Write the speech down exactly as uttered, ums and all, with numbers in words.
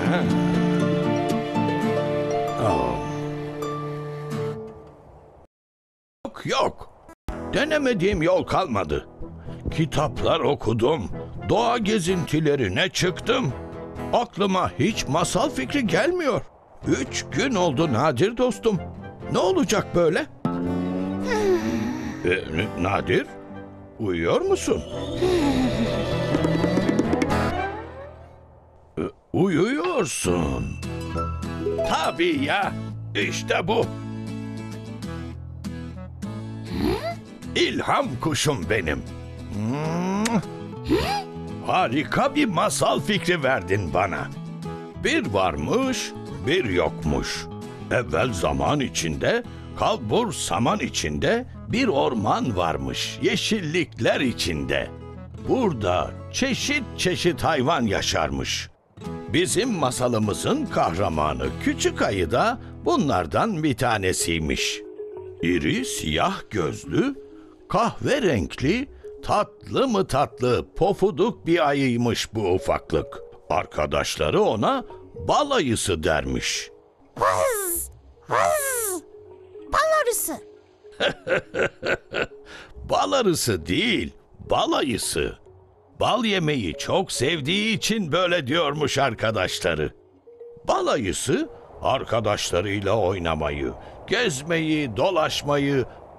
Oh. Yok yok. Denemediğim yol kalmadı. Kitaplar okudum. Doğa gezintilerine çıktım. Aklıma hiç masal fikri gelmiyor. Üç gün oldu Nadir dostum. Ne olacak böyle? e, Nadir, uyuyor musun? e, uyuyorsun. Tabii ya. İşte bu. İlham kuşum benim. Hmm. Harika bir masal fikri verdin bana. Bir varmış, bir yokmuş. Evvel zaman içinde, kalbur saman içinde bir orman varmış, yeşillikler içinde. Burada çeşit çeşit hayvan yaşarmış. Bizim masalımızın kahramanı Küçük Ayı da bunlardan bir tanesiymiş. İri, siyah gözlü, kahverenkli, tatlı mı tatlı pofuduk bir ayıymış bu ufaklık. Arkadaşları ona bal ayısı dermiş. Vız, vız. Bal arısı. Bal arısı değil, bal ayısı. Bal yemeyi çok sevdiği için böyle diyormuş arkadaşları. Bal ayısı arkadaşlarıyla oynamayı, gezmeyi, dolaşmayı,